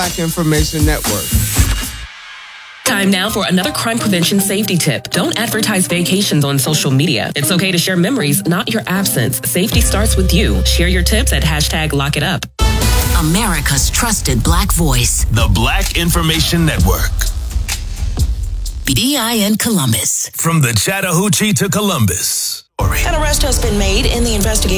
Black Information Network. Time now for another crime prevention safety tip. Don't advertise vacations on social media. It's okay to share memories, not your absence. Safety starts with you. Share your tips at #LockItUp. America's trusted Black voice. The Black Information Network. BIN Columbus. From the Chattahoochee to Columbus. An arrest has been made in the investigation